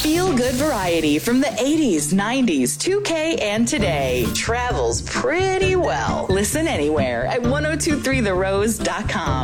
Feel-good variety from the 80s, 90s, 2K, and today. Travels pretty well. Listen anywhere at 1023therose.com.